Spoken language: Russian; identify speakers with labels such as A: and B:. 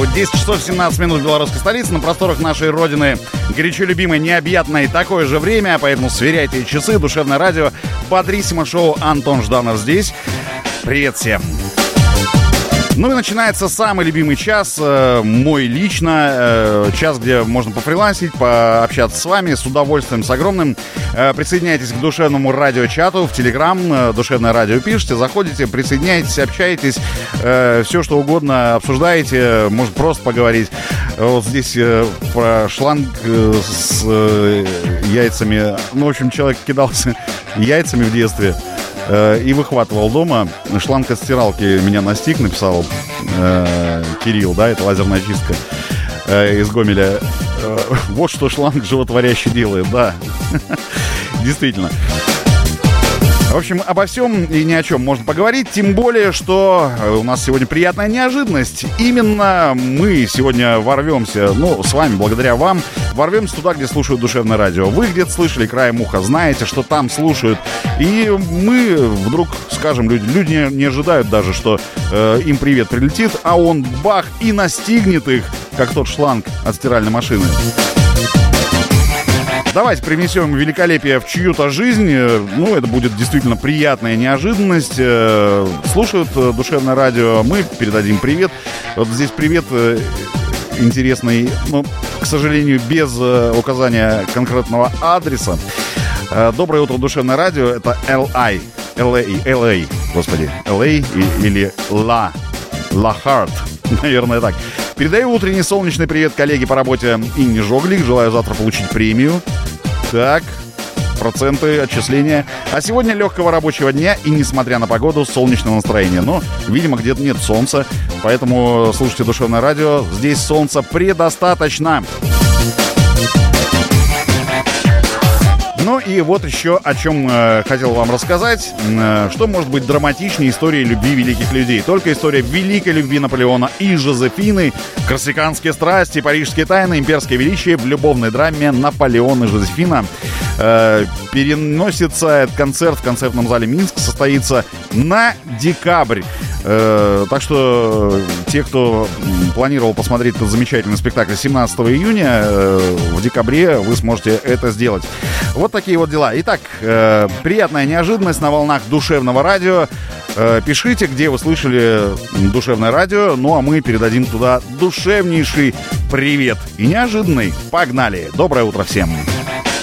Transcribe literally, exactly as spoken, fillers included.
A: десять часов семнадцать минут в белорусской столице. На просторах нашей родины горячо любимое, необъятное такое же время. Поэтому сверяйте часы. Душевное радио. Бодрисимо шоу. Антон Жданов здесь. Привет всем. Ну и начинается самый любимый час, э, мой лично, э, час, где можно пофрилансить, пообщаться с вами с удовольствием, с огромным. Э, присоединяйтесь к душевному радиочату в Телеграм, э, душевное радио пишите, заходите, присоединяйтесь, общаетесь, э, все что угодно обсуждаете, может просто поговорить. Вот здесь э, про шланг э, с э, яйцами, ну, в общем, человек кидался яйцами в детстве и выхватывал дома. Шланг от стиралки меня настиг, написал э, Кирилл, да, это лазерная чистка э, из Гомеля. Э, вот что шланг животворящий делает, да. Действительно. В общем, обо всем и ни о чем можно поговорить, тем более, что у нас сегодня приятная неожиданность. Именно мы сегодня ворвемся, ну, с вами, благодаря вам, ворвемся туда, где слушают душевное радио. Вы где-то слышали краем уха, знаете, что там слушают. И мы вдруг скажем, люди, люди не, не ожидают даже, что э, им привет прилетит, а он бах и настигнет их, как тот шланг от стиральной машины. Давайте привнесем великолепие в чью-то жизнь. Ну, это будет действительно приятная неожиданность. Слушают душевное радио. Мы передадим привет. Вот здесь привет интересный, ну, к сожалению, без указания конкретного адреса. Доброе утро, душевное радио. Это эл эй. эл эй, эл эй, господи. эл эй или Ла. Ла Харт. Наверное, так. Передаю утренний солнечный привет коллеге по работе Инне Жоглик. Желаю завтра получить премию. Так, проценты, отчисления. А сегодня легкого рабочего дня и, несмотря на погоду, солнечного настроения. Но, видимо, где-то нет солнца, поэтому слушайте душевное радио. Здесь солнца предостаточно. Ну и вот еще о чем э, хотел вам рассказать. Э, что может быть драматичнее истории любви великих людей? Только история великой любви Наполеона и Жозефины, корсиканские страсти, парижские тайны, имперское величие в любовной драме «Наполеон и Жозефина». Э, переносится этот концерт в концертном зале Минск, состоится на декабрь. Э, так что те, кто планировал посмотреть этот замечательный спектакль семнадцатого июня, э, в декабре вы сможете это сделать. Вот такие вот дела. Итак, э, приятная неожиданность на волнах душевного радио. Э, пишите, где вы слышали душевное радио, ну а мы передадим туда душевнейший привет. И неожиданный. Погнали. Доброе утро всем.